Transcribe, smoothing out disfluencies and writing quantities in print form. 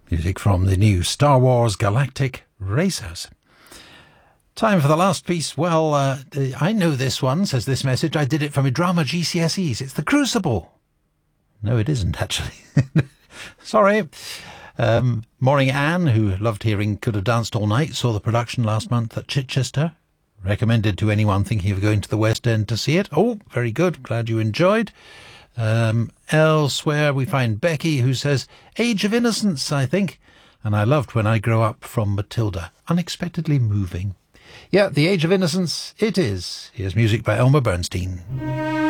Music from the new Star Wars Galactic Racers. Time for the last piece. Well, I know this one, says this message. I did it for my drama GCSEs. It's The Crucible. No, it isn't, actually. Sorry. Morning Anne, who loved hearing Could Have Danced All Night, saw the production last month at Chichester. Recommended to anyone thinking of going to the West End to see it. Oh, very good. Glad you enjoyed. Elsewhere we find Becky, who says, Age of Innocence, I think. And I loved When I Grow Up from Matilda. Unexpectedly moving. Yeah, The Age of Innocence, it is. Here's music by Elmer Bernstein.